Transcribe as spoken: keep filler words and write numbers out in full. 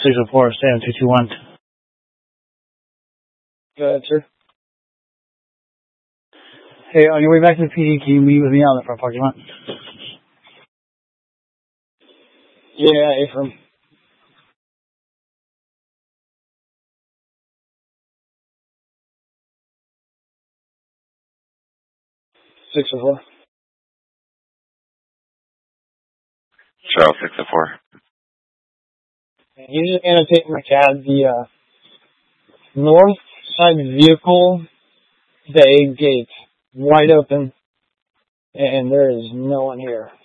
six oh four, stay on two two one. Go ahead, sir. Hey, on your way back to the P D, can you meet with me on the front parking lot? Yeah, Ephraim. six oh four. Charles six oh four. You just annotate my cab the uh, north side vehicle bay gate wide open, and there is no one here.